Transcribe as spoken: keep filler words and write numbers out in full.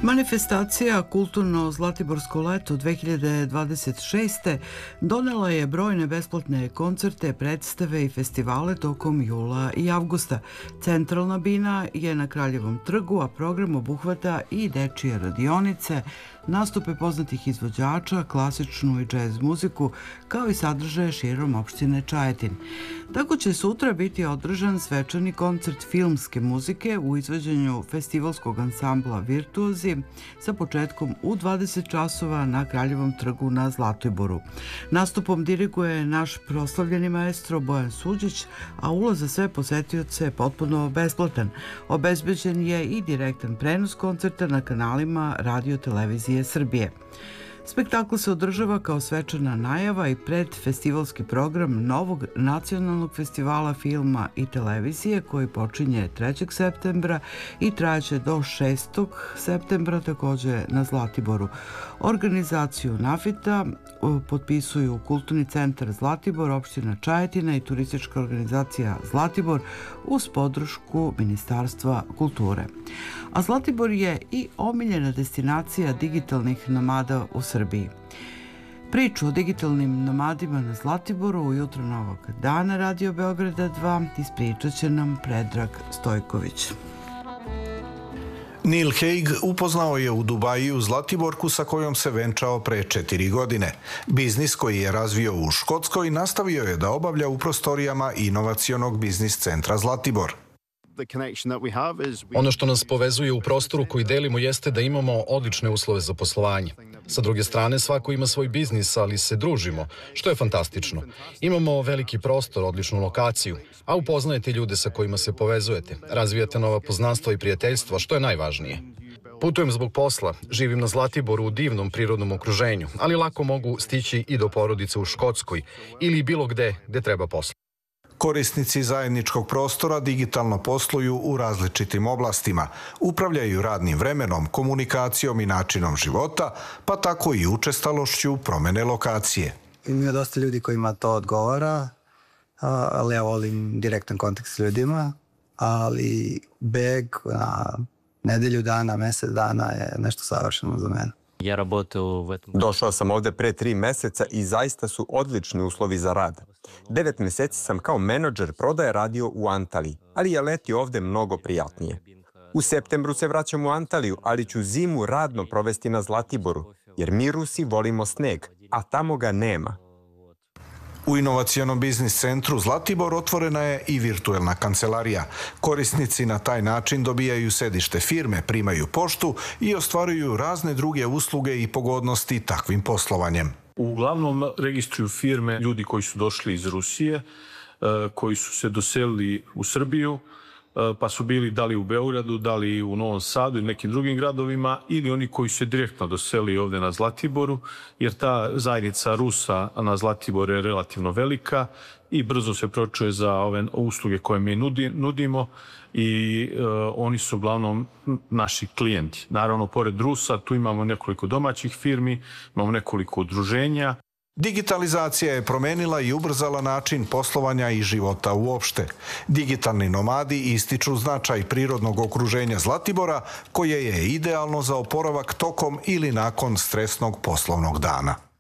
Manifestacija Kulturno Zlatiborsko leto dve hiljade dvadeset šeste. donela je brojne besplatne koncerte, predstave i festivale tokom jula i avgusta. Centralna bina je na Kraljevom trgu, a program obuhvata i dečije radionice, nastupe poznatih izvođača, klasičnu i džez muziku, kao i sadržaje širom opštine Čajetin. Tako će sutra biti održan svečani koncert filmske muzike u izvođenju festivalskog ansambla Virtuozi sa početkom u dvadeset časova na Kraljevom trgu na Zlatiboru. Nastupom diriguje naš proslavljeni maestro Bojan Suđić, a ulaz za sve posetioce je potpuno besplatan. Obezbeđen je i direktan prenos koncerta na kanalima Radio televizije Srbije. Spektakl se održava kao svečana najava i predfestivalski program novog nacionalnog festivala filma i televizije koji počinje trećeg septembra i trajaće do šestog septembra također na Zlatiboru. Organizaciju Nafita potpisuju Kulturni centar Zlatibor, opština Čajetina i turistička organizacija Zlatibor uz podršku Ministarstva kulture. A Zlatibor je i omiljena destinacija digitalnih nomada u Srbiji. Priču o digitalnim nomadima na Zlatiboru ujutro novog dana Radio Beograda dva ispričat će nam Predrag Stojković. Neil Haig upoznao je u Dubaju Zlatiborku sa kojom se venčao pre četiri godine. Biznis koji je razvio u Škotskoj nastavio je da obavlja u prostorijama inovacionog biznis centra Zlatibor. Ono što nas povezuje u prostoru koji delimo jeste da imamo odlične uslove za poslovanje. Sa druge strane, svako ima svoj biznis, ali se družimo, što je fantastično. Imamo veliki prostor, odličnu lokaciju, a upoznajete ljude sa kojima se povezujete. Razvijate nova poznanstva i prijateljstva, što je najvažnije. Putujem zbog posla, živim na Zlatiboru u divnom prirodnom okruženju, ali lako mogu stići i do porodice u Škotskoj ili bilo gde gde treba posla. Korisnici zajedničkog prostora digitalno posluju u različitim oblastima, upravljaju radnim vremenom, komunikacijom i načinom života, pa tako i učestalošću promene lokacije. Ima dosta ljudi kojima to odgovara, ali ja volim direktan kontakt s ljudima, ali beg na nedelju dana, mesec dana je nešto savršeno za mene. Došao sam ovde pre tri meseca i zaista su odlični uslovi za rad. Devet meseci sam kao menadžer prodaje radio u Antaliji, ali je leti ovde mnogo prijatnije. U septembru se vraćam u Antaliju, ali ću zimu radno provesti na Zlatiboru, jer mi Rusi volimo sneg, a tamo ga nema. U inovacionom biznis centru Zlatibor otvorena je i virtuelna kancelarija. Korisnici na taj način dobijaju sedište firme, primaju poštu i ostvaruju razne druge usluge i pogodnosti takvim poslovanjem. Uglavnom registruju firme ljudi koji su došli iz Rusije, koji su se doselili u Srbiju, pa su bili da li u Beogradu, da li u Novom Sadu i nekim drugim gradovima, ili oni koji su se direktno doselili ovde na Zlatiboru, jer ta zajednica Rusa na Zlatiboru je relativno velika i brzo se pročuje za ove usluge koje mi nudimo i uh, oni su uglavnom naši klijenti. Naravno, pored Rusa, tu imamo nekoliko domaćih firmi, imamo nekoliko udruženja. Digitalizacija je promenila i ubrzala način poslovanja i života uopšte. Digitalni nomadi ističu značaj prirodnog okruženja Zlatibora, koje je idealno za oporavak tokom ili nakon stresnog poslovnog dana.